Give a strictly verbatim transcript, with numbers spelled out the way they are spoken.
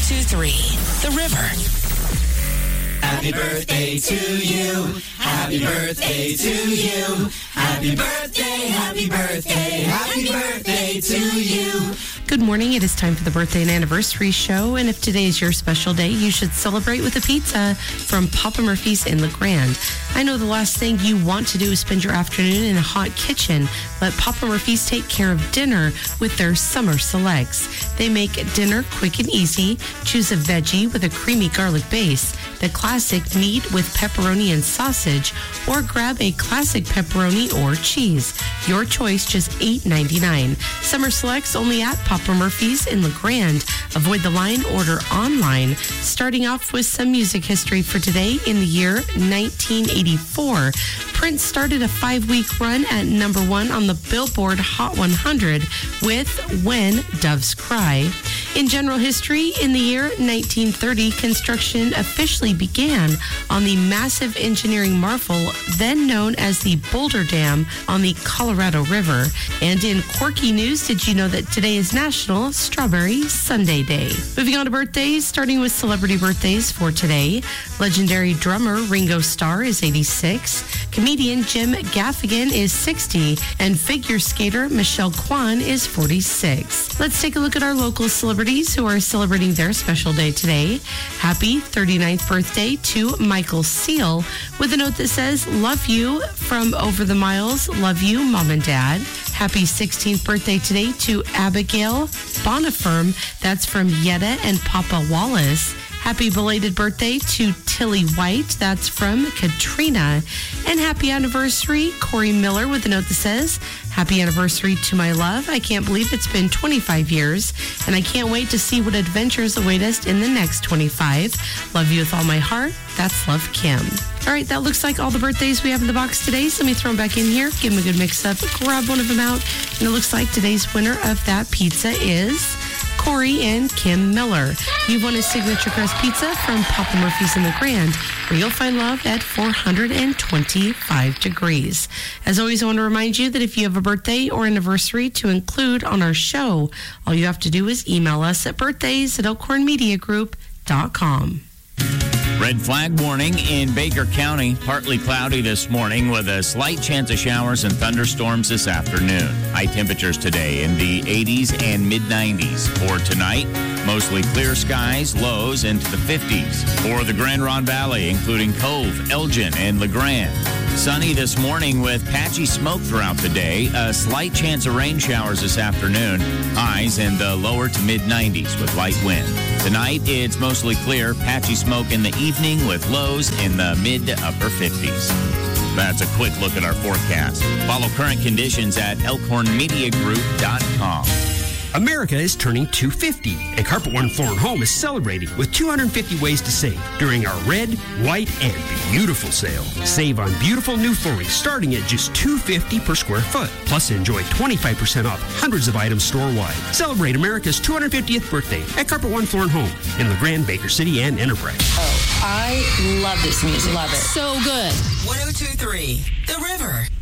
two three, The River. Happy birthday to you. Happy birthday to you. Happy birthday, happy birthday, happy birthday to you. Good morning. It is time for the birthday and anniversary show. And if today is your special day, you should celebrate with a pizza from Papa Murphy's in La Grande. I know the last thing you want to do is spend your afternoon in a hot kitchen. Let Papa Murphy's take care of dinner with their summer selects. They make dinner quick and easy. Choose a veggie with a creamy garlic base, the classic meat with pepperoni and sausage, or grab a classic pepperoni or cheese. Your choice, just eight ninety-nine. Summer selects only at Papa Murphy's in La Grande. Avoid the line, order online. Starting off with some music history for today. In the year nineteen eighty-four, Prince started a five-week run at number one on the Billboard Hot one hundred with When Doves Cry. In general history, in the year nineteen thirty, construction officially began on the massive engineering marvel then known as the Boulder Dam on the Colorado River. And in quirky news, did you know that today is National Strawberry Sundae Day? Moving on to birthdays, starting with celebrity birthdays for today. Legendary drummer Ringo Starr is eighty-six. Comedian Jim Gaffigan is sixty. And figure skater Michelle Kwan is forty-six. Let's take a look at our local celebrities who are celebrating their special day today. Happy thirty-ninth birthday to Michael Seal with a note that says, "Love you from over the miles. Love you, Mom and Dad." Happy sixteenth birthday today to Abigail Bonifirm. That's from Yetta and Papa Wallace. Happy belated birthday to Tilly White. That's from Katrina. And happy anniversary, Corey Miller, with a note that says, "Happy anniversary to my love. I can't believe it's been twenty-five years, and I can't wait to see what adventures await us in the next twenty-five. Love you with all my heart. That's Love, Kim." All right, that looks like all the birthdays we have in the box today. So let me throw them back in here, give them a good mix up, grab one of them out, and it looks like today's winner of that pizza is Corey and Kim Miller. You've won a signature crust pizza from Papa Murphy's in La Grande, where you'll find love at four hundred twenty-five degrees. As always, I want to remind you that if you have a birthday or anniversary to include on our show, all you have to do is email us at birthdays at elkhorn media group dot com. Red flag warning in Baker County. Partly cloudy this morning with a slight chance of showers and thunderstorms this afternoon. High temperatures today in the eighties and mid nineties. For tonight, mostly clear skies, lows into the fifties. For the Grand Ronde Valley, including Cove, Elgin, and La Grande. Sunny this morning with patchy smoke throughout the day. A slight chance of rain showers this afternoon. Highs in the lower to mid nineties with light wind. Tonight, it's mostly clear, patchy smoke in the evening with lows in the mid to upper fifties. That's a quick look at our forecast. Follow current conditions at elkhorn media group dot com. America is turning two hundred fifty, and Carpet One Floor and Home is celebrating with two hundred fifty ways to save during our red, white, and beautiful sale. Save on beautiful new flooring starting at just two hundred fifty dollars per square foot. Plus, enjoy twenty-five percent off hundreds of items store-wide. Celebrate America's two hundred fiftieth birthday at Carpet One Floor and Home in La Grande, Baker City, and Enterprise. Oh, I love this music. Love it. So good. one oh two point three, The River.